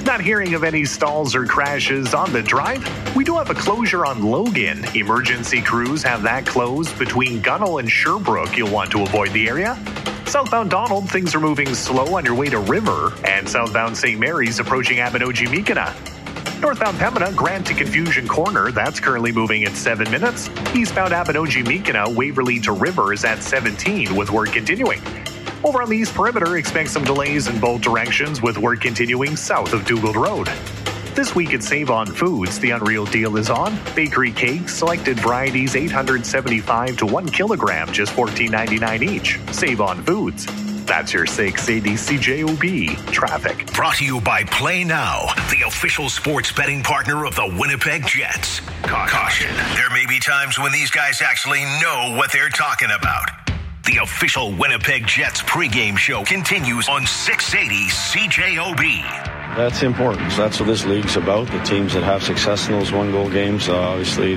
Not hearing of any stalls or crashes on the drive? We do have a closure on Logan. Emergency crews have that closed between Gunnell and Sherbrooke. You'll want to avoid the area. Southbound Donald, things are moving slow on your way to River, and southbound St. Mary's approaching Abinogi-Meekina. Northbound Pembina, Grant to Confusion Corner, that's currently moving at 7 minutes. Eastbound Abinogi-Meekina, Waverly to River is at 17 with work continuing. Over on the East Perimeter, expect some delays in both directions with work continuing south of Dugald Road. This week at Save On Foods, the Unreal Deal is on. Bakery cakes, selected varieties, $875 to 1 kilogram, just $14.99 each. Save On Foods. That's your 680 CJOB traffic. Brought to you by Play Now, the official sports betting partner of the Winnipeg Jets. Caution. There may be times when these guys actually know what they're talking about. The official Winnipeg Jets pregame show continues on 680 CJOB. That's important. So that's what this league's about. The teams that have success in those one-goal games, obviously,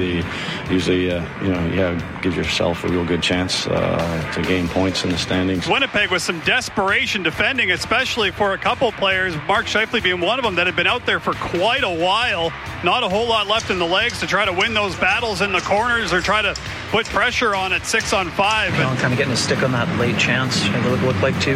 give yourself a real good chance to gain points in the standings. Winnipeg with some desperation defending, especially for a couple players, Mark Scheifele being one of them, that had been out there for quite a while. Not a whole lot left in the legs to try to win those battles in the corners or try to put pressure on it 6-on-5. Kind of getting a stick on that late chance. It looked like too.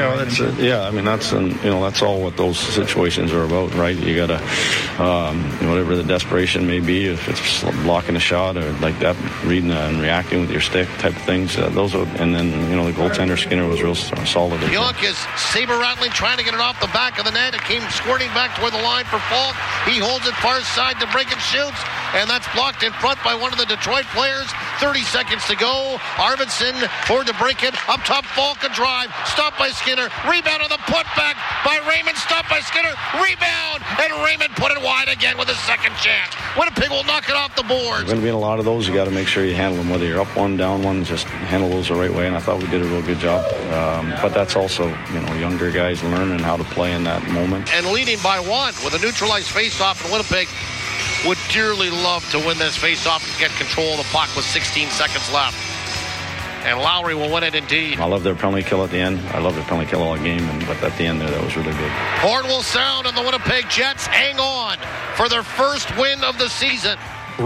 That's all what those situations are about, right? You gotta, whatever the desperation may be, if it's blocking a shot or like that, reading and reacting with your stick type of things. The goaltender Skinner was real solid. Pionk is saber rattling, trying to get it off the back of the net. It came squirting back toward the line for Falk. He holds it far side to break and shoots, and that's blocked in front by one of the Detroit players. 30 seconds to go. Arvidsson forward to break it. Up top, Falk a drive. Stopped by Skinner. Rebound on the putback by Raymond. Stopped by Skinner. Rebound, and Raymond put it wide again with a second chance. Winnipeg will knock it off the boards. There's going to be a lot of those. You got to make sure you handle them, whether you're up one, down one, just handle those the right way, and I thought we did a real good job. But that's also, younger guys learning how to play in that moment. And leading by one with a neutralized faceoff, in Winnipeg would dearly love to win this faceoff and get control of the puck with 16 seconds left. And Lowry will win it indeed. I love their penalty kill at the end. I love their penalty kill all game, but at the end there, that was really good. Horn will sound, and the Winnipeg Jets hang on for their first win of the season.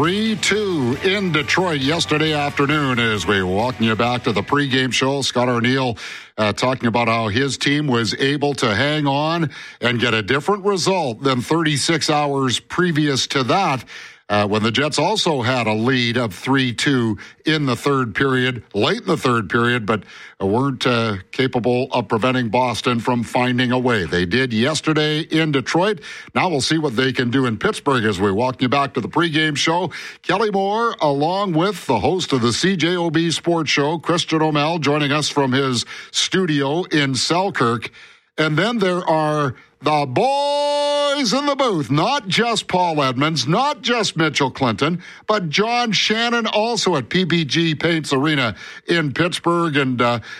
3-2 in Detroit yesterday afternoon as we welcome you back to the pregame show. Scott Arniel talking about how his team was able to hang on and get a different result than 36 hours previous to that. When the Jets also had a lead of 3-2 in the third period, late in the third period, but weren't capable of preventing Boston from finding a way. They did yesterday in Detroit. Now we'll see what they can do in Pittsburgh as we walk you back to the pregame show. Kelly Moore, along with the host of the CJOB Sports Show, Christian O'Mell, joining us from his studio in Selkirk. And then there are the boys in the booth, not just Paul Edmonds, not just Mitchell Clinton, but John Shannon also at PPG Paints Arena in Pittsburgh. And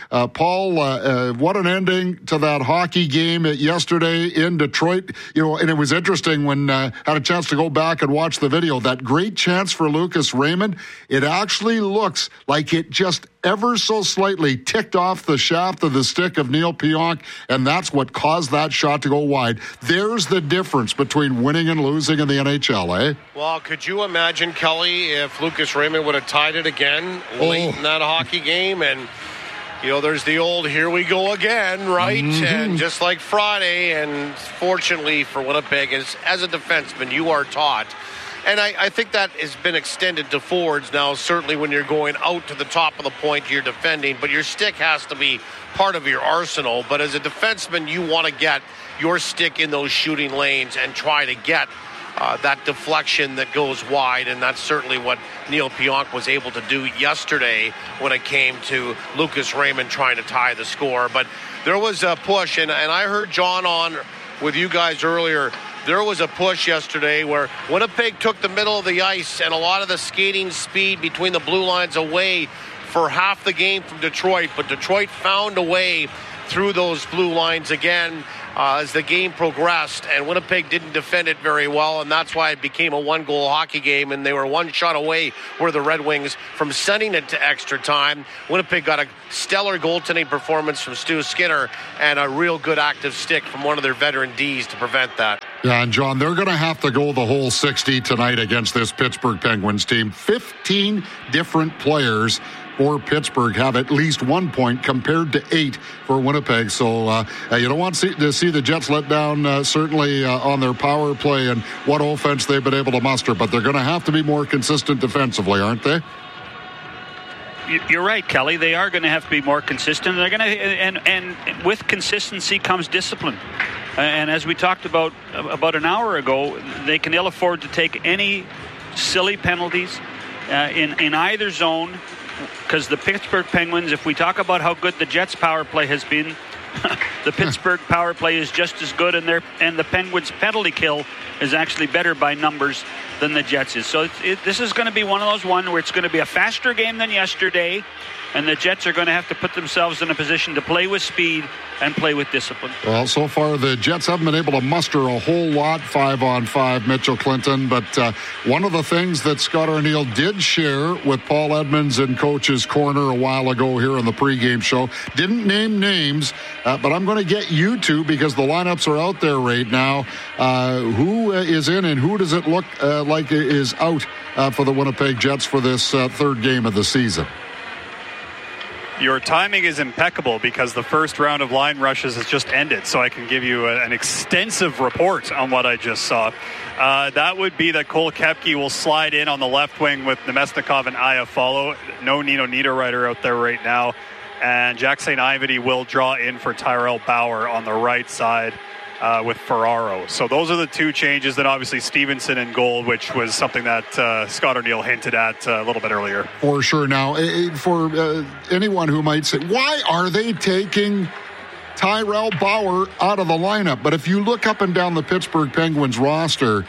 Paul, what an ending to that hockey game yesterday in Detroit. And it was interesting when I had a chance to go back and watch the video. That great chance for Lucas Raymond, it actually looks like it just ever so slightly ticked off the shaft of the stick of Neil Pionk, and that's what caused that shot to go wide. There's the difference between winning and losing in the NHL, eh? Well, could you imagine, Kelly, if Lucas Raymond would have tied it again late in that hockey game? And, there's the old here we go again, right? Mm-hmm. And just like Friday, and fortunately for Winnipeg, as a defenseman, you are taught. And I think that has been extended to forwards now, certainly when you're going out to the top of the point, you're defending, but your stick has to be part of your arsenal. But as a defenseman, you want to get your stick in those shooting lanes and try to get that deflection that goes wide, and that's certainly what Neil Pionk was able to do yesterday when it came to Lucas Raymond trying to tie the score. But there was a push, and I heard John on with you guys earlier. There was a push yesterday where Winnipeg took the middle of the ice and a lot of the skating speed between the blue lines away for half the game from Detroit, but Detroit found a way through those blue lines again as the game progressed, and Winnipeg didn't defend it very well, and that's why it became a one-goal hockey game, and they were one shot away, were the Red Wings, from sending it to extra time. Winnipeg got a stellar goaltending performance from Stu Skinner and a real good active stick from one of their veteran Ds to prevent that. Yeah, and John, they're going to have to go the whole 60 tonight against this Pittsburgh Penguins team. 15 different players for Pittsburgh have at least 1 point compared to 8 for Winnipeg. So you don't want to see the Jets let down, certainly on their power play and what offense they've been able to muster. But they're going to have to be more consistent defensively, aren't they? You're right, Kelly. They are going to have to be more consistent. They're going to, and with consistency comes discipline. And as we talked about an hour ago, they can ill afford to take any silly penalties in either zone, because the Pittsburgh Penguins, if we talk about how good the Jets' power play has been, the Pittsburgh power play is just as good, and the Penguins' penalty kill is actually better by numbers than the Jets is. So this is going to be one of those where it's going to be a faster game than yesterday, and the Jets are going to have to put themselves in a position to play with speed and play with discipline. Well, so far the Jets haven't been able to muster a whole lot 5-on-5, Mitchell Clinton, but one of the things that Scott Arniel did share with Paul Edmonds in Coach's Corner a while ago here on the pregame show, didn't name names, but I'm going to get you two, because the lineups are out there right now. Who is in and who does it look like is out for the Winnipeg Jets for this third game of the season? Your timing is impeccable, because the first round of line rushes has just ended, so I can give you an extensive report on what I just saw. That would be that Cole Koepke will slide in on the left wing with Nemesnikov and Iafallo. No Nino Niederreiter out there right now. And Jack St. Ivany will draw in for Tyrell Bauer on the right side with Ferraro. So those are the two changes. Then obviously Stevenson in goal, which was something that Scott Arniel hinted at a little bit earlier. For sure. Now, for anyone who might say, why are they taking Tyrell Bauer out of the lineup? But if you look up and down the Pittsburgh Penguins roster,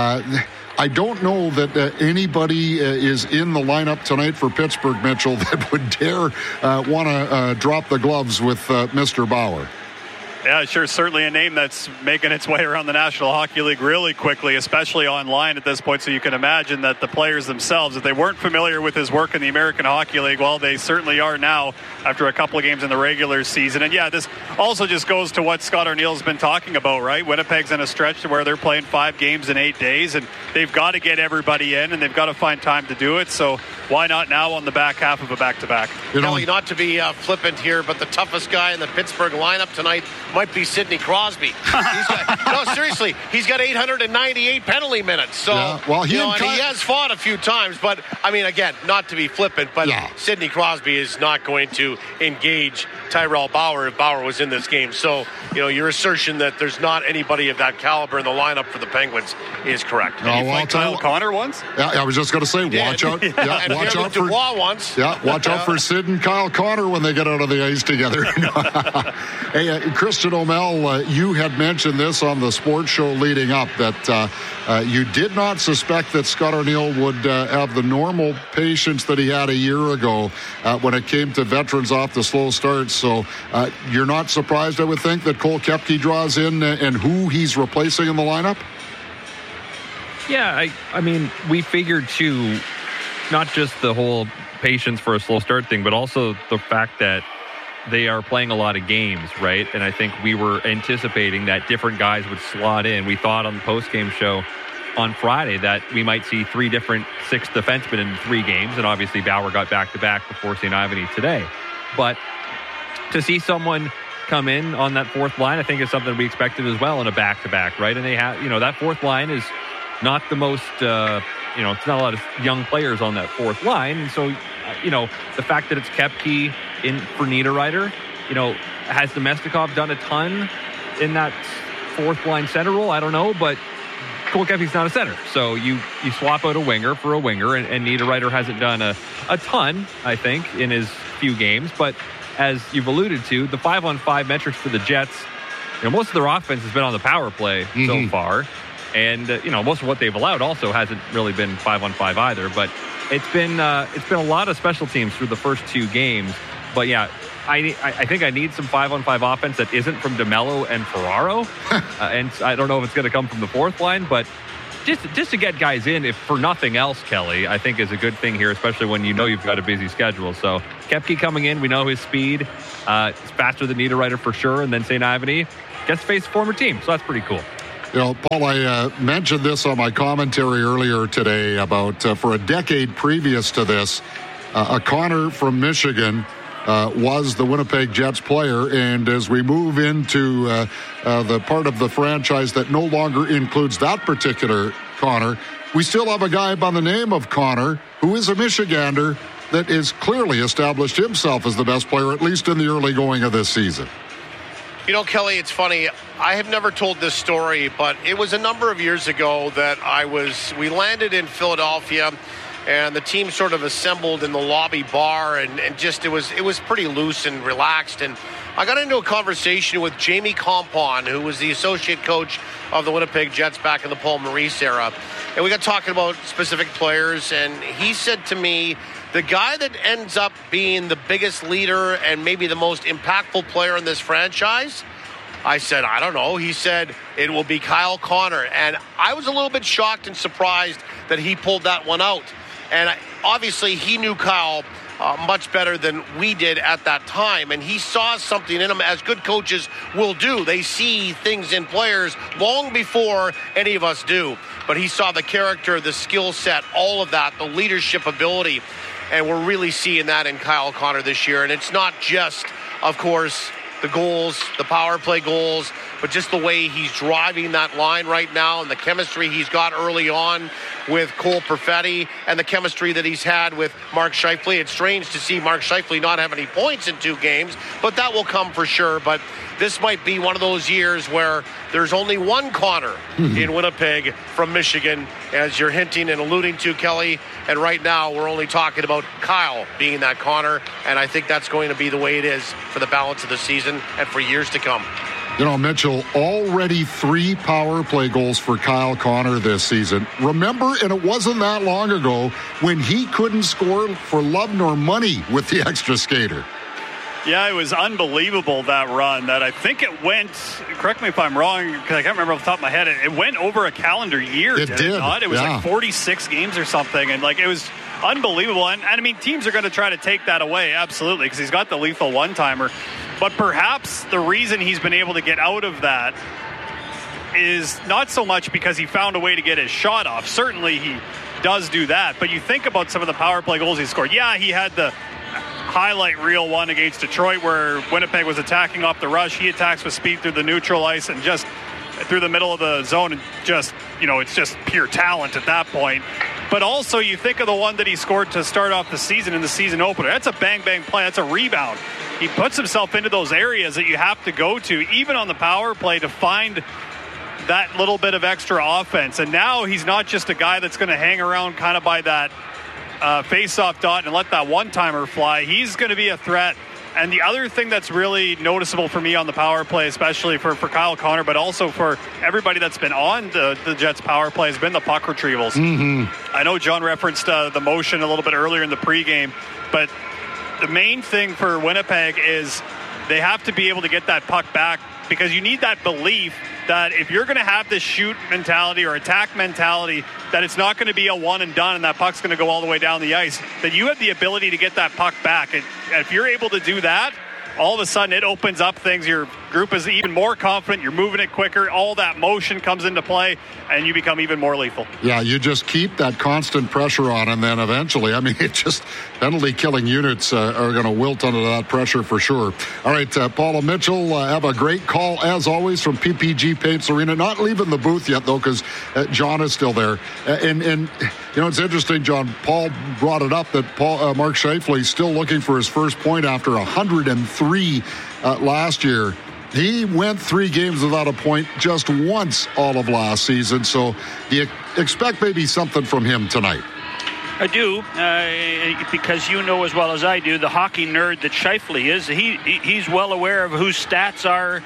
I don't know that anybody is in the lineup tonight for Pittsburgh, Mitchell, that would dare want to drop the gloves with Mr. Bauer. Yeah, sure. Certainly a name that's making its way around the National Hockey League really quickly, especially online at this point. So you can imagine that the players themselves, if they weren't familiar with his work in the American Hockey League, well, they certainly are now after a couple of games in the regular season. And yeah, this also just goes to what Scott Arniel's been talking about, right? Winnipeg's in a stretch where they're playing 5 games in 8 days, and they've got to get everybody in, and they've got to find time to do it. So why not now on the back half of a back-to-back? Kelly, not to be flippant here, but the toughest guy in the Pittsburgh lineup tonight might be Sidney Crosby. No, seriously, he's got 898 penalty minutes. So, yeah. Well, he has fought a few times, but I mean, again, not to be flippant, but Sidney Crosby is not going to engage Tyrell Bauer if Bauer was in this game. So, your assertion that there's not anybody of that caliber in the lineup for the Penguins is correct. Did he fight Kyle Connor once? Yeah, I was just going to say, watch out. Yeah, watch out for once. Yeah, watch out for Sid and Kyle Connor when they get out of the ice together. Hey, Christian O'Mell, you had mentioned this on the sports show leading up, that you did not suspect that Scott Arniel would have the normal patience that he had a year ago when it came to veterans off the slow starts. So you're not surprised, I would think, that Cole Koepke draws in and who he's replacing in the lineup? Yeah, I mean, we figured too, not just the whole patience for a slow start thing, but also the fact that they are playing a lot of games, right? And I think we were anticipating that different guys would slot in. We thought on the post-game show on Friday that we might see 3 different sixth defensemen in 3 games, and obviously Bauer got back-to-back before St. Ivany today. But to see someone come in on that fourth line, I think is something we expected as well in a back-to-back, right? And they have, that fourth line is not the most, it's not a lot of young players on that fourth line. And so, the fact that it's Koepke in for Niederreiter, has Nemesnikov done a ton in that fourth line center role? I don't know, but Cole Koepke's not a center. So you swap out a winger for a winger, and Niederreiter hasn't done a ton, I think, in his few games. But as you've alluded to, the 5-on-5 metrics for the Jets, most of their offense has been on the power play so far. And, most of what they've allowed also hasn't really been 5-on-5 either. But it's been a lot of special teams through the first 2 games. But, yeah, I think I need some 5-on-5 offense that isn't from DeMello and Ferraro. And I don't know if it's going to come from the fourth line. But just to get guys in, if for nothing else, Kelly, I think is a good thing here, especially when you've got a busy schedule. So Koepke coming in, we know his speed. It's faster than Niederreiter for sure. And then St. Ivany gets to face a former team. So that's pretty cool. Paul, I mentioned this on my commentary earlier today about for a decade previous to this, a Connor from Michigan was the Winnipeg Jets player. And as we move into the part of the franchise that no longer includes that particular Connor, we still have a guy by the name of Connor who is a Michigander that is clearly established himself as the best player, at least in the early going of this season. Kelly, it's funny. I have never told this story, but it was a number of years ago that we landed in Philadelphia, and the team sort of assembled in the lobby bar, and just it was pretty loose and relaxed. And I got into a conversation with Jamie Compon, who was the associate coach of the Winnipeg Jets back in the Paul Maurice era. And we got talking about specific players, and he said to me, the guy that ends up being the biggest leader and maybe the most impactful player in this franchise, I said, I don't know. He said, it will be Kyle Connor. And I was a little bit shocked and surprised that he pulled that one out. And obviously he knew Kyle much better than we did at that time. And he saw something in him, as good coaches will do. They see things in players long before any of us do. But he saw the character, the skill set, all of that, the leadership ability. And we're really seeing that in Kyle Connor this year. And it's not just, of course, the goals, the power play goals, but just the way he's driving that line right now and the chemistry he's got early on with Cole Perfetti and the chemistry that he's had with Mark Scheifele. It's strange to see Mark Scheifele not have any points in 2 games, but that will come for sure. But this might be one of those years where there's only one Connor in Winnipeg from Michigan, as you're hinting and alluding to, Kelly. And right now we're only talking about Kyle being that Connor, and I think that's going to be the way it is for the balance of the season and for years to come. Mitchell, already 3 power play goals for Kyle Connor this season. Remember, and it wasn't that long ago, when he couldn't score for love nor money with the extra skater. Yeah, it was unbelievable, that run. That I think it went, correct me if I'm wrong, because I can't remember off the top of my head, it went over a calendar year, did it not? It was like 46 games or something, and it was unbelievable. And I mean, teams are going to try to take that away, absolutely, because he's got the lethal one-timer. But perhaps the reason he's been able to get out of that is not so much because he found a way to get his shot off. Certainly he does do that. But you think about some of the power play goals he scored. Yeah, he had the highlight reel one against Detroit where Winnipeg was attacking off the rush. He attacks with speed through the neutral ice and just through the middle of the zone, and just, it's just pure talent at that point. But also you think of the one that he scored to start off the season in the season opener. That's a bang-bang play. That's a rebound. He puts himself into those areas that you have to go to, even on the power play, to find that little bit of extra offense. And now he's not just a guy that's going to hang around kind of by that face-off dot and let that one-timer fly. He's going to be a threat. And the other thing that's really noticeable for me on the power play, especially for Kyle Connor, but also for everybody that's been on the Jets power play, has been the puck retrievals. I know John referenced the motion a little bit earlier in the pregame, but the main thing for Winnipeg is they have to be able to get that puck back, because you need that belief that if you're going to have this shoot mentality or attack mentality, that it's not going to be a one and done and that puck's going to go all the way down the ice, that you have the ability to get that puck back. And if you're able to do that, all of a sudden it opens up things. Your group is even more confident. You're moving it quicker. All that motion comes into play, and you become even more lethal. Yeah, you just keep that constant pressure on, and then eventually, it just penalty-killing units are going to wilt under that pressure for sure. All right, Paula Mitchell, have a great call, as always, from PPG Paints Arena. Not leaving the booth yet, though, because John is still there. And it's interesting, John, Paul brought it up that Mark Scheifele is still looking for his first point after 103 last year. He went 3 games without a point just once all of last season, so you expect maybe something from him tonight. I do, because you know as well as I do, the hockey nerd that Scheifele is, he's well aware of whose stats are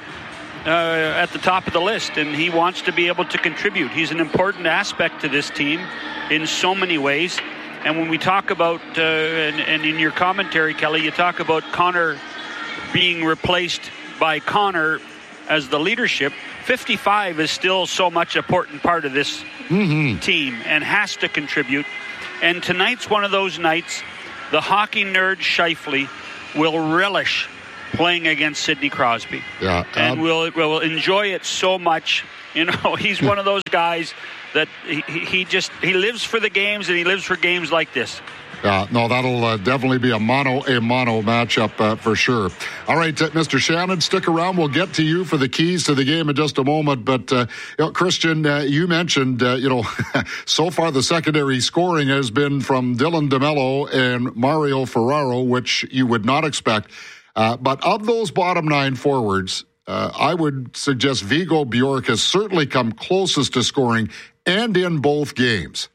at the top of the list, and he wants to be able to contribute. He's an important aspect to this team in so many ways. And when we talk about, and in your commentary, Kelly, you talk about Connor being replaced by Connor as the leadership, 55 is still so much important part of this team and has to contribute. And tonight's one of those nights the hockey nerd Scheifele will relish playing against Sidney Crosby. Yeah, and we'll enjoy it so much. You know, he's one of those guys that he lives for the games, and he lives for games like this. Yeah, no, that'll definitely be a mono matchup for sure. All right, Mr. Shannon, stick around. We'll get to you for the keys to the game in just a moment. But, Christian, you mentioned, so far the secondary scoring has been from Dylan DeMello and Mario Ferraro, which you would not expect. But of those bottom 9 forwards, I would suggest Vigo Bjork has certainly come closest to scoring and in both games.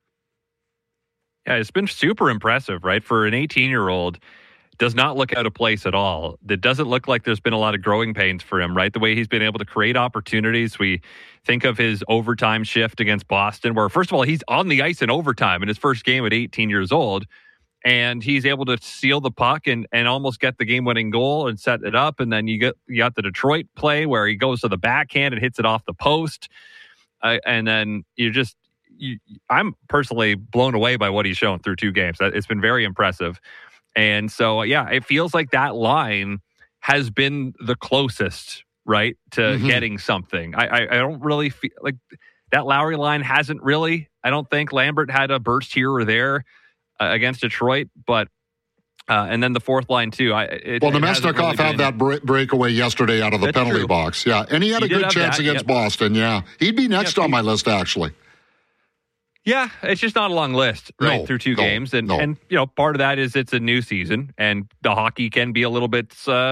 Yeah, it's been super impressive, right? For an 18-year-old, does not look out of place at all. It doesn't look like there's been a lot of growing pains for him, right? The way he's been able to create opportunities. We think of his overtime shift against Boston, where, first of all, he's on the ice in overtime in his first game at 18 years old, and he's able to seal the puck and almost get the game-winning goal and set it up. And then you got the Detroit play where he goes to the backhand and hits it off the post. And then I'm personally blown away by what he's shown through 2 games. It's been very impressive. And so, it feels like that line has been the closest, right, to getting something. I don't really feel like that Lowry line hasn't really. I don't think Lambert had a burst here or there against Detroit, but and then the fourth line too. Nemesnikov had that breakaway yesterday out of the penalty box. Yeah, and he had a good chance against Boston. Yeah, he'd be next on my list actually. Yeah, it's just not a long list, right, through 2 games. And part of that is it's a new season, and the hockey can be a little bit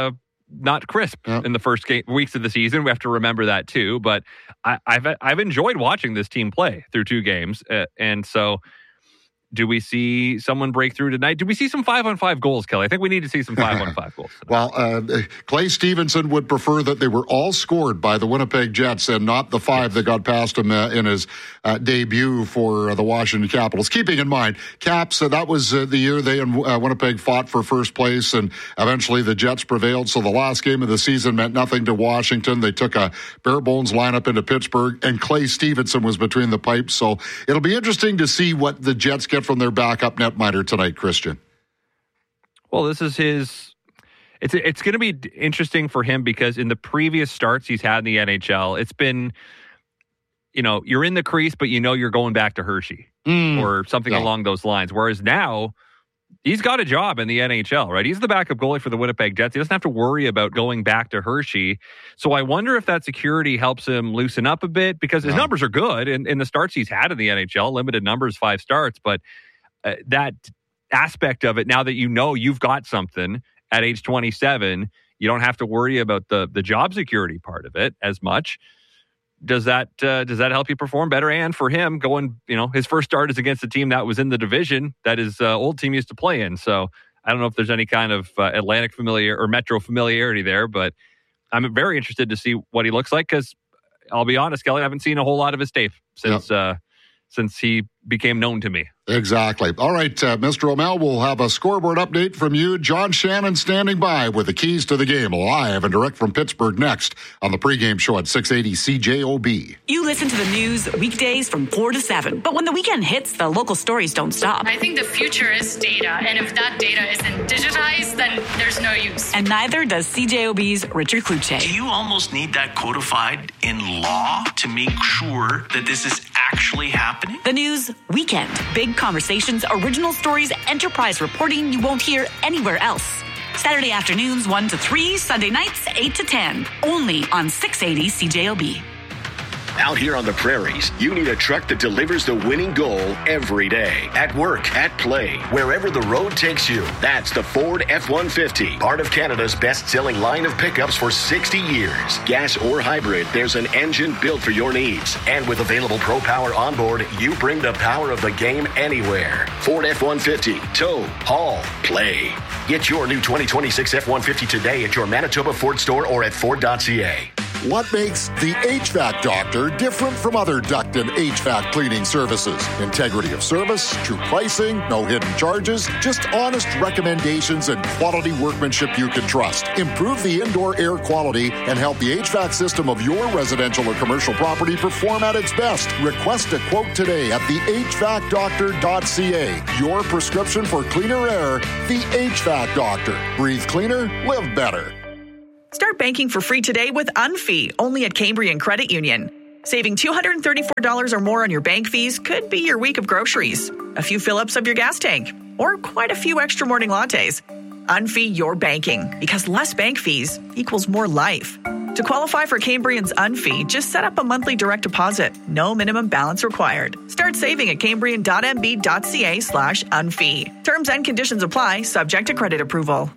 not crisp in the first weeks of the season. We have to remember that too. But I've enjoyed watching this team play through 2 games. And so do we see someone break through tonight? Do we see some 5-on-5 goals, Kelly? I think we need to see some 5-on-5 goals. Well, Clay Stevenson would prefer that they were all scored by the Winnipeg Jets and not the 5 that got past him in his debut for the Washington Capitals. Keeping in mind, Caps, that was the year they and Winnipeg fought for first place, and eventually the Jets prevailed. So the last game of the season meant nothing to Washington. They took a bare-bones lineup into Pittsburgh, and Clay Stevenson was between the pipes. So it'll be interesting to see what the Jets get from their backup netminder tonight, Christian. Well, this is his. It's going to be interesting for him because in the previous starts he's had in the NHL, it's been, you're in the crease, but you're going back to Hershey or something along those lines. Whereas now he's got a job in the NHL, right? He's the backup goalie for the Winnipeg Jets. He doesn't have to worry about going back to Hershey. So I wonder if that security helps him loosen up a bit because his numbers are good in the starts he's had in the NHL, limited numbers, 5 starts. But that aspect of it, now that you've got something at age 27, you don't have to worry about the job security part of it as much. Does that help you perform better? And for him, going, his first start is against a team that was in the division that his old team used to play in. So I don't know if there's any kind of Atlantic familiar or Metro familiarity there, but I'm very interested to see what he looks like because I'll be honest, Kelly, I haven't seen a whole lot of his tape since he became known to me. Exactly. All right, Mr. O'Mell, we'll have a scoreboard update from you. John Shannon standing by with the keys to the game, live and direct from Pittsburgh next on the pregame show at 680 CJOB. You listen to the news weekdays from 4 to 7, but when the weekend hits, the local stories don't stop. I think the future is data, and if that data isn't digitized, then there's no use. And neither does CJOB's Richard Kluche. Do you almost need that codified in law to make sure that this is actually happening? The news weekend. Big conversations, original stories, enterprise reporting you won't hear anywhere else. Saturday afternoons 1 to 3, Sunday nights 8 to 10. Only on 680 CJOB. Out here on the prairies, you need a truck that delivers the winning goal every day. At work, at play, wherever the road takes you. That's the Ford F-150, part of Canada's best-selling line of pickups for 60 years. Gas or hybrid, there's an engine built for your needs. And with available Pro Power onboard, you bring the power of the game anywhere. Ford F-150, tow, haul, play. Get your new 2026 F-150 today at your Manitoba Ford store or at Ford.ca. What makes the HVAC Doctor different from other duct and HVAC cleaning services? Integrity of service, true pricing, no hidden charges, just honest recommendations and quality workmanship you can trust. Improve the indoor air quality and help the HVAC system of your residential or commercial property perform at its best. Request a quote today at thehvacdoctor.ca. Your prescription for cleaner air, the HVAC Doctor. Breathe cleaner, live better. Start banking for free today with Unfee, only at Cambrian Credit Union. Saving $234 or more on your bank fees could be your week of groceries, a few fill-ups of your gas tank, or quite a few extra morning lattes. Unfee your banking, because less bank fees equals more life. To qualify for Cambrian's Unfee, just set up a monthly direct deposit. No minimum balance required. Start saving at cambrian.mb.ca/unfee. Terms and conditions apply, subject to credit approval.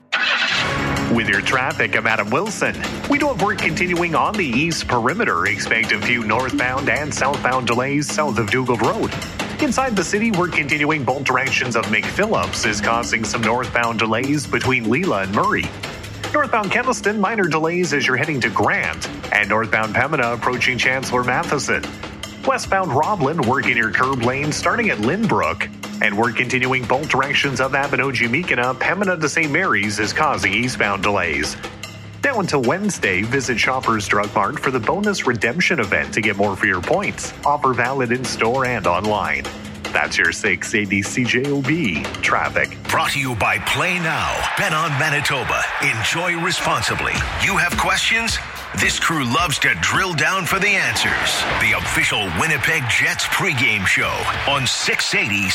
With your traffic, I'm Adam Wilson. We do have work continuing on the east perimeter. Expect a few northbound and southbound delays south of Dugald Road. Inside the city, we're continuing both directions of McPhillips is causing some northbound delays between Leela and Murray. Northbound Keniston, minor delays as you're heading to Grant, and northbound Pembina approaching Chancellor Matheson. Westbound Roblin, working your curb lane starting at Lynbrook, and we're continuing both directions of Abinogi-Mekina. Pembina to St. Mary's is causing eastbound delays. Now until Wednesday, visit Shoppers Drug Mart for the bonus redemption event to get more for your points. Offer valid in-store and online. That's your 680 CJOB traffic. Brought to you by Play Now. Bet on Manitoba. Enjoy responsibly. You have questions? This crew loves to drill down for the answers. The official Winnipeg Jets pregame show on 680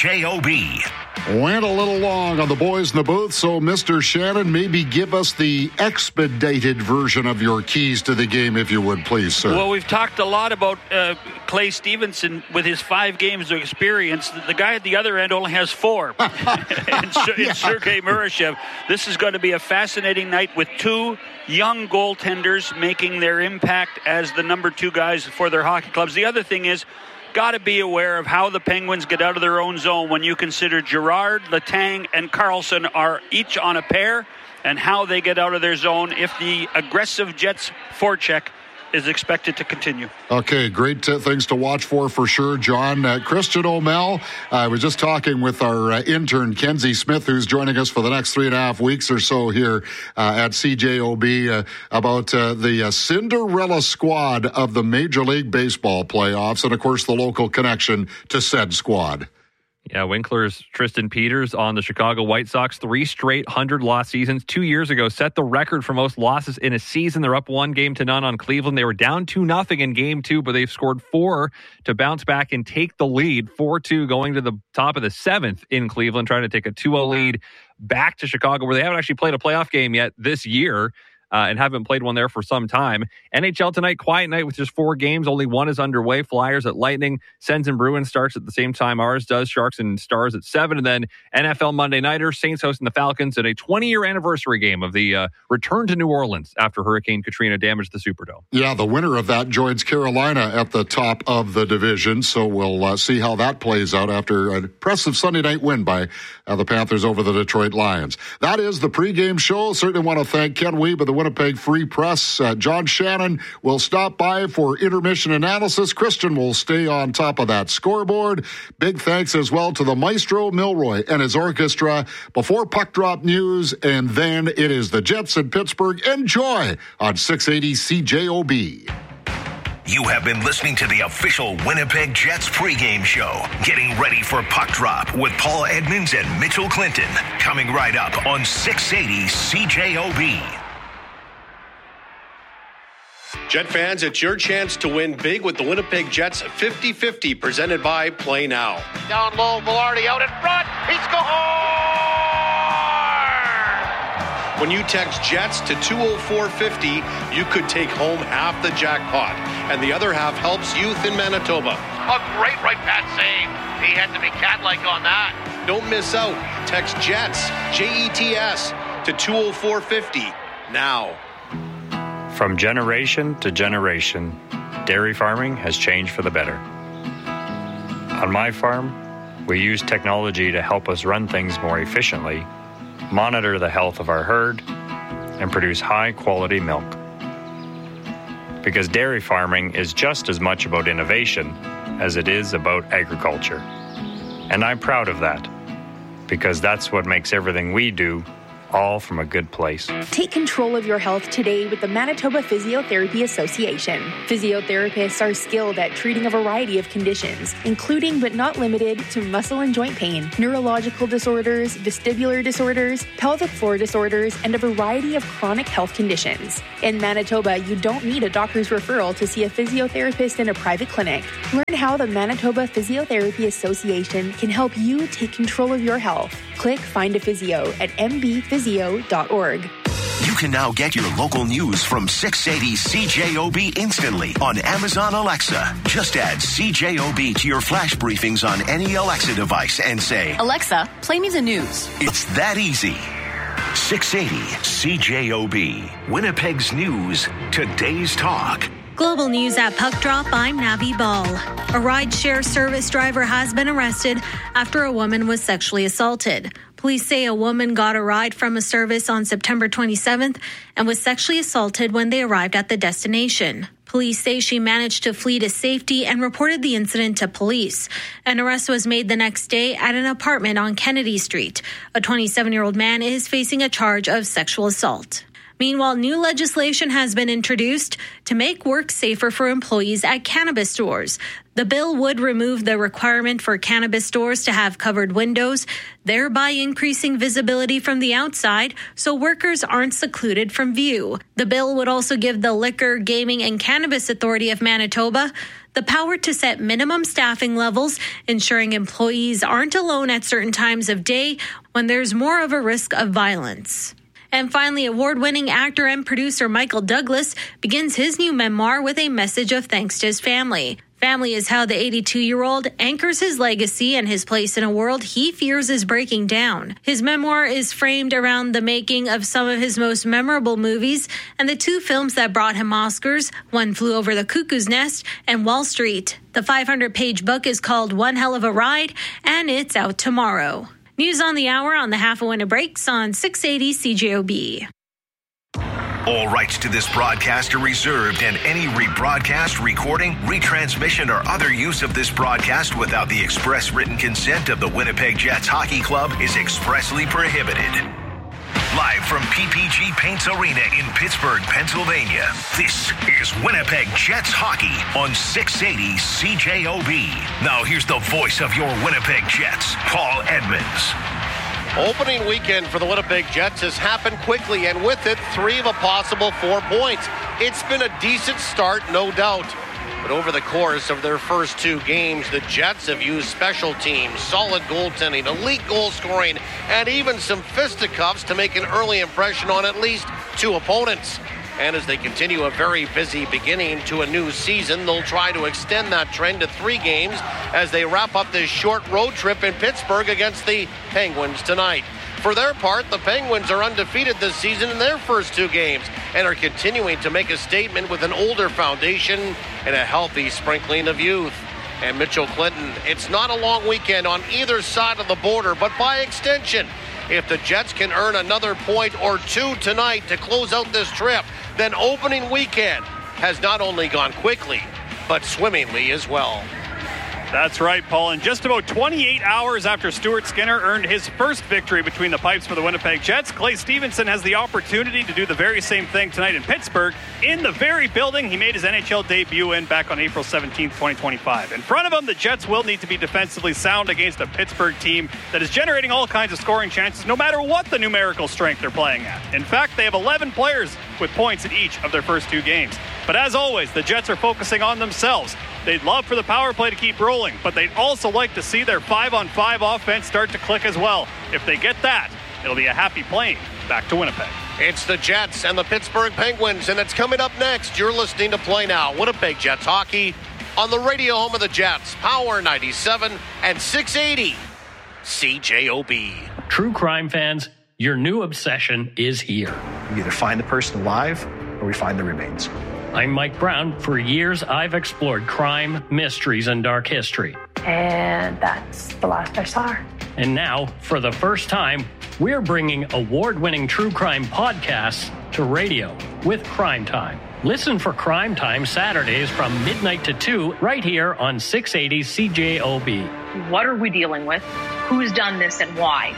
CJOB. Went a little long on the boys in the booth, so Mr. Shannon, maybe give us the expedited version of your keys to the game, if you would, please, sir. Well, we've talked a lot about Clay Stevenson with his 5 games of experience. The guy at the other end only has 4. and Sergei Murashev. This is going to be a fascinating night with 2 young goaltenders making their impact as the number 2 guys for their hockey clubs. The other thing is, got to be aware of how the Penguins get out of their own zone when you consider Girard, Letang, and Carlson are each on a pair, and how they get out of their zone if the aggressive Jets forecheck is expected to continue. Okay, great things to watch for sure, John. Christian O'Mell, I was just talking with our intern, Kenzie Smith, who's joining us for the next 3.5 weeks or so here at CJOB about the Cinderella squad of the Major League Baseball playoffs and, of course, the local connection to said squad. Yeah, Winkler's Tristan Peters on the Chicago White Sox, 3 straight 100-loss seasons. 2 years ago, set the record for most losses in a season. They're up 1-0 on Cleveland. They were down 2-0 in Game 2, but they've scored 4 to bounce back and take the lead. 4-2 going to the top of the 7th in Cleveland, trying to take a 2-0 lead back to Chicago, where they haven't actually played a playoff game yet this year. And haven't played one there for some time. NHL tonight, quiet night with just 4 games. Only 1 is underway. Flyers at Lightning. Sens and Bruins starts at the same time ours does. Sharks and Stars at 7. And then NFL Monday Nighter, Saints hosting the Falcons in a 20-year anniversary game of the return to New Orleans after Hurricane Katrina damaged the Superdome. Yeah, the winner of that joins Carolina at the top of the division. So we'll see how that plays out after an impressive Sunday night win by the Panthers over the Detroit Lions. That is the pregame show. Certainly want to thank Ken Wiebe of the Winnipeg Free Press. John Shannon will stop by for intermission analysis. Christian will stay on top of that scoreboard. Big thanks as well to the maestro Milroy and his orchestra. Before puck drop news, and then it is the Jets in Pittsburgh. Enjoy on 680 CJOB. You have been listening to the official Winnipeg Jets pregame show. Getting ready for Puck Drop with Paul Edmonds and Mitchell Clinton. Coming right up on 680 CJOB. Jet fans, it's your chance to win big with the Winnipeg Jets 50-50 presented by Play Now. Down low, Velarde out in front. He scores! When you text Jets to 20450, you could take home half the jackpot, and the other half helps youth in Manitoba. A great right pass save. He had to be cat-like on that. Don't miss out. Text Jets, Jets, to 20450 now. From generation to generation, dairy farming has changed for the better. On my farm, we use technology to help us run things more efficiently, monitor the health of our herd, and produce high-quality milk. because dairy farming is just as much about innovation as it is about agriculture. And I'm proud of that, because that's what makes everything we do all from a good place. Take control of your health today with the Manitoba Physiotherapy Association. Physiotherapists are skilled at treating a variety of conditions, including but not limited to muscle and joint pain, neurological disorders, vestibular disorders, pelvic floor disorders, and a variety of chronic health conditions. In Manitoba, you don't need a doctor's referral to see a physiotherapist in a private clinic. Learn how the Manitoba Physiotherapy Association can help you take control of your health. Click Find a Physio at mbphysio.org. You can now get your local news from 680 CJOB instantly on Amazon Alexa. Just add CJOB to your flash briefings on any Alexa device and say, Alexa, play me the news. It's that easy. 680 CJOB, Winnipeg's news, today's talk. Global news at Puck Drop, I'm Navi Ball. A rideshare service driver has been arrested after a woman was sexually assaulted. Police say a woman got a ride from a service on September 27th and was sexually assaulted when they arrived at the destination. Police say she managed to flee to safety and reported the incident to police. An arrest was made the next day at an apartment on Kennedy Street. A 27-year-old man is facing a charge of sexual assault. Meanwhile, new legislation has been introduced to make work safer for employees at cannabis stores. The bill would remove the requirement for cannabis stores to have covered windows, thereby increasing visibility from the outside so workers aren't secluded from view. The bill would also give the Liquor, Gaming and Cannabis Authority of Manitoba the power to set minimum staffing levels, ensuring employees aren't alone at certain times of day when there's more of a risk of violence. And finally, award-winning actor and producer Michael Douglas begins his new memoir with a message of thanks to his family. Family is how the 82-year-old anchors his legacy and his place in a world he fears is breaking down. His memoir is framed around the making of some of his most memorable movies and the two films that brought him Oscars, One Flew Over the Cuckoo's Nest and Wall Street. The 500-page book is called One Hell of a Ride, and it's out tomorrow. News on the hour on the Half a Winner Breaks on 680 CJOB. All rights to this broadcast are reserved, and any rebroadcast, recording, retransmission, or other use of this broadcast without the express written consent of the Winnipeg Jets Hockey Club is expressly prohibited. Live from PPG Paints Arena in Pittsburgh, Pennsylvania, this is Winnipeg Jets Hockey on 680 CJOB. Now here's the voice of your Winnipeg Jets, Paul Edmonds. Opening weekend for the Winnipeg Jets has happened quickly, and with it, 3 of a possible 4 points. It's been a decent start, no doubt. But over the course of their first 2 games, the Jets have used special teams, solid goaltending, elite goal scoring, and even some fisticuffs to make an early impression on at least 2 opponents. And as they continue a very busy beginning to a new season, they'll try to extend that trend to 3 games as they wrap up this short road trip in Pittsburgh against the Penguins tonight. For their part, the Penguins are undefeated this season in their first 2 games and are continuing to make a statement with an older foundation and a healthy sprinkling of youth. And Mitchell Clinton, it's not a long weekend on either side of the border, but by extension, if the Jets can earn another point or 2 tonight to close out this trip, then opening weekend has not only gone quickly, but swimmingly as well. That's right, Paul. And just about 28 hours after Stuart Skinner earned his first victory between the pipes for the Winnipeg Jets, Clay Stevenson has the opportunity to do the very same thing tonight in Pittsburgh, in the very building he made his NHL debut in back on April 17th, 2025. In front of him, the Jets will need to be defensively sound against a Pittsburgh team that is generating all kinds of scoring chances, no matter what the numerical strength they're playing at. In fact, they have 11 players with points in each of their first 2 games. But as always, the Jets are focusing on themselves. They'd love for the power play to keep rolling, but they'd also like to see their 5-on-5 offense start to click as well. If they get that, it'll be a happy plane back to Winnipeg. It's the Jets and the Pittsburgh Penguins, and it's coming up next. You're listening to Play Now, Winnipeg Jets Hockey, on the radio home of the Jets, Power 97 and 680 CJOB. True crime fans, your new obsession is here. We either find the person alive or we find the remains. I'm Mike Brown. For years, I've explored crime, mysteries, and dark history. And that's the last I saw her. And now, for the first time, we're bringing award-winning true crime podcasts to radio with Crime Time. Listen for Crime Time Saturdays from midnight to 2 right here on 680 CJOB. What are we dealing with? Who's done this and why?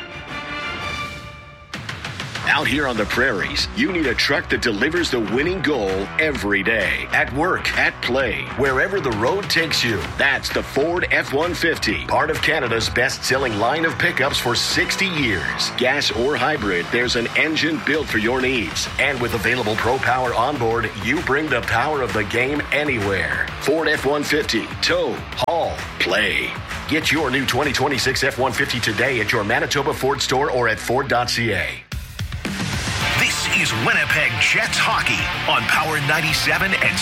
Out here on the prairies, you need a truck that delivers the winning goal every day. At work, at play, wherever the road takes you. That's the Ford F-150, part of Canada's best-selling line of pickups for 60 years. Gas or hybrid, there's an engine built for your needs. And with available Pro Power onboard, you bring the power of the game anywhere. Ford F-150, tow, haul, play. Get your new 2026 F-150 today at your Manitoba Ford store or at Ford.ca. This is Winnipeg Jets hockey on Power 97 and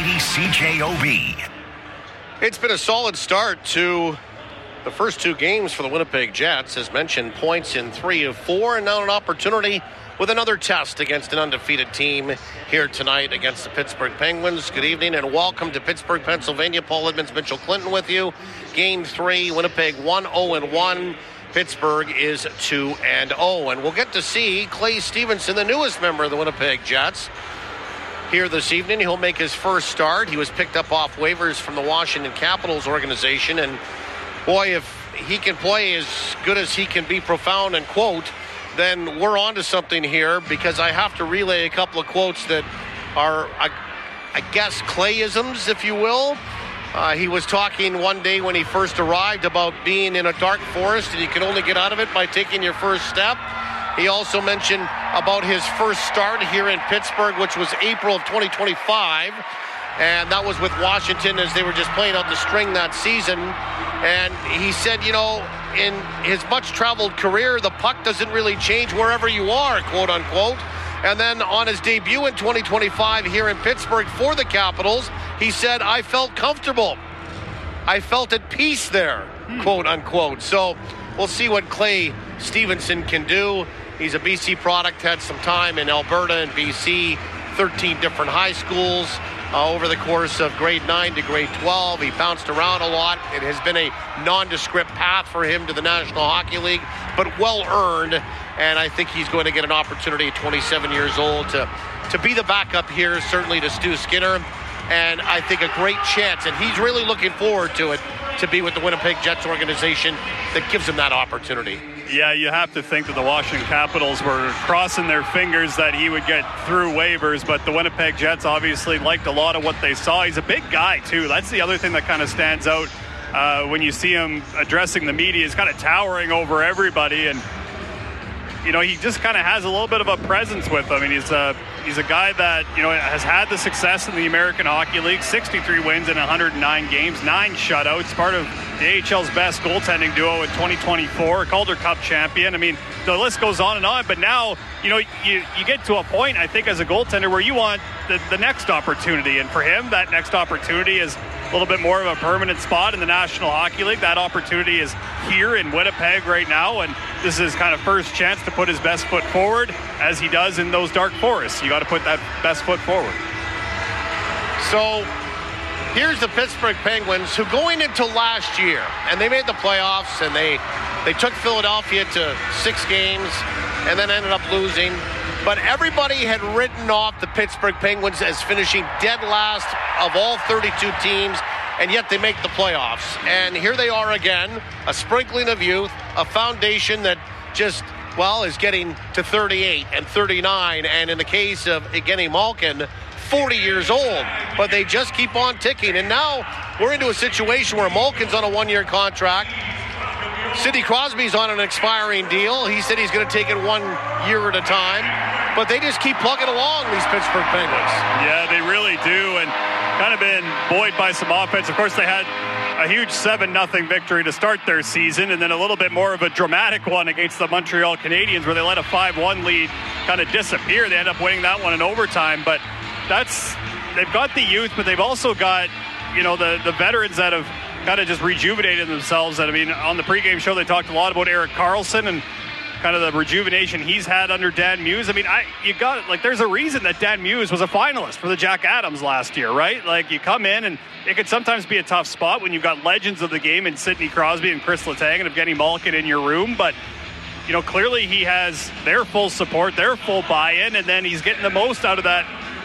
680 CJOB. It's been a solid start to the first two games for the Winnipeg Jets. As mentioned, points in 3 of 4, and now an opportunity with another test against an undefeated team here tonight against the Pittsburgh Penguins. Good evening and welcome to Pittsburgh, Pennsylvania. Paul Edmonds, Mitchell Clinton with you. Game 3, Winnipeg 1-0-1. Pittsburgh is 2-0. And we'll get to see Clay Stevenson, the newest member of the Winnipeg Jets, here this evening. He'll make his first start. He was picked up off waivers from the Washington Capitals organization. And boy, if he can play as good as he can be profound and quote, then we're on to something here, because I have to relay a couple of quotes that are, I guess, Clayisms, if you will. He was talking one day when he first arrived about being in a dark forest and you can only get out of it by taking your first step. He also mentioned about his first start here in Pittsburgh, which was April of 2025. And that was with Washington as they were just playing out the string that season. And he said, you know, in his much-traveled career, the puck doesn't really change wherever you are, quote unquote. And then on his debut in 2025 here in Pittsburgh for the Capitals, he said, I felt comfortable. I felt at peace there, quote unquote. So we'll see what Clay Stevenson can do. He's a BC product, had some time in Alberta and BC, 13 different high schools over the course of grade 9 to grade 12. He bounced around a lot. It has been a nondescript path for him to the National Hockey League, but well earned. And I think he's going to get an opportunity at 27 years old to be the backup here, certainly to Stu Skinner. And I think a great chance, and he's really looking forward to it, to be with the Winnipeg Jets organization that gives him that opportunity. Yeah, you have to think that the Washington Capitals were crossing their fingers that he would get through waivers, but the Winnipeg Jets obviously liked a lot of what they saw. He's a big guy, too. That's the other thing that kind of stands out when you see him addressing the media. He's kind of towering over everybody, and you know, he just kind of has a little bit of a presence with him. I mean, he's a guy that, you know, has had the success in the American Hockey League, 63 wins in 109 games, 9 shutouts, part of the AHL's best goaltending duo in 2024, Calder Cup champion. I mean, the list goes on, but now, you know, you get to a point, I think, as a goaltender where you want the next opportunity. And for him, that next opportunity is a little bit more of a permanent spot in the National Hockey League. That opportunity is here in Winnipeg right now, and this is his kind of first chance to put his best foot forward, as he does in those dark forests. You got to put that best foot forward. So here's the Pittsburgh Penguins, who going into last year, and they made the playoffs, and they took Philadelphia to 6 games and then ended up losing. But everybody had written off the Pittsburgh Penguins as finishing dead last of all 32 teams, and yet they make the playoffs. And here they are again, a sprinkling of youth, a foundation that just, well, is getting to 38 and 39, and in the case of Evgeny Malkin, 40 years old. But they just keep on ticking. And now we're into a situation where Malkin's on a 1-year contract. Sidney Crosby's on an expiring deal. He said he's going to take it 1 year at a time. But they just keep plugging along, these Pittsburgh Penguins. Yeah, they really do. And kind of been buoyed by some offense. Of course, they had a huge 7-0 victory to start their season, and then a little bit more of a dramatic one against the Montreal Canadiens, where they let a 5-1 lead kind of disappear. They end up winning that one in overtime. But they've got the youth, but they've also got, you know, the veterans that have kind of just rejuvenated themselves. And I mean, on the pregame show, they talked a lot about Erik Karlsson and kind of the rejuvenation he's had under Dan Muse. I mean, there's a reason that Dan Muse was a finalist for the Jack Adams last year, right? Like, you come in, and it could sometimes be a tough spot when you've got legends of the game in Sidney Crosby and Chris Letang and Evgeny Malkin in your room. But, you know, clearly he has their full support, their full buy-in, and then he's getting the most out of that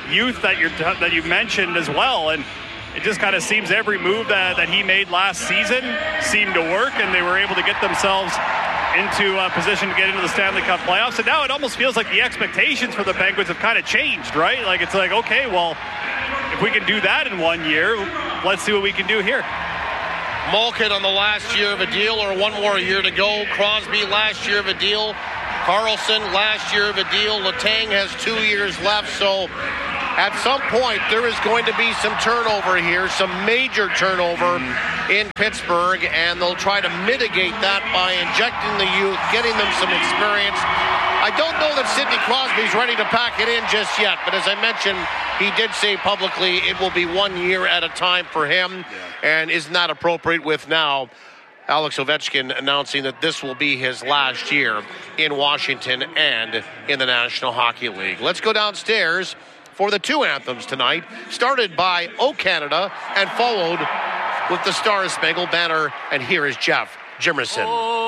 youth that you mentioned as well. And it just kind of seems every move that he made last season seemed to work, and they were able to get themselves into a position to get into the Stanley Cup playoffs. And now it almost feels like the expectations for the Penguins have kind of changed, right? Like, it's like, okay, well, if we can do that in 1 year, let's see what we can do here. Malkin on the last year of a deal, or one more year to go. Crosby last year of a deal. Carlson last year of a deal. Letang has 2 years left. So at some point, there is going to be some turnover here, some major turnover in Pittsburgh, and they'll try to mitigate that by injecting the youth, getting them some experience. I don't know that Sidney Crosby's ready to pack it in just yet, but as I mentioned, he did say publicly it will be 1 year at a time for him, and isn't that appropriate with now Alex Ovechkin announcing that this will be his last year in Washington and in the National Hockey League. Let's go downstairs for the two anthems tonight, started by O Canada and followed with the Star Spangled Banner, and here is Jeff Jimerson.